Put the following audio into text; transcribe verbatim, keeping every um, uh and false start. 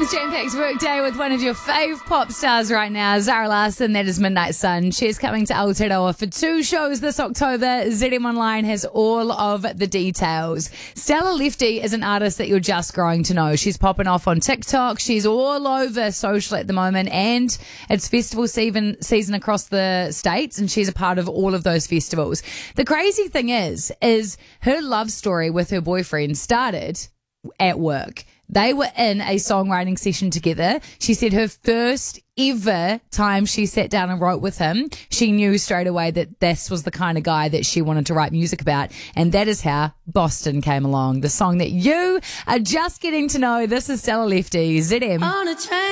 This jam-packed workday with one of your fave pop stars right now, Zara Larsson. That is Midnight Sun. She's coming to Aotearoa for two shows this October. Z M Online has all of the details. Stella Lefty is an artist that you're just growing to know. She's popping off on TikTok. She's all over social at the moment, and it's festival season, season across the states, and she's a part of all of those festivals. The crazy thing is, is her love story with her boyfriend started at work. They were in a songwriting session together. She said her first ever time she sat down and wrote with him, she knew straight away that this was the kind of guy that she wanted to write music about. And that is how Boston came along. The song that you are just getting to know. This is Stella Lefty, Z M.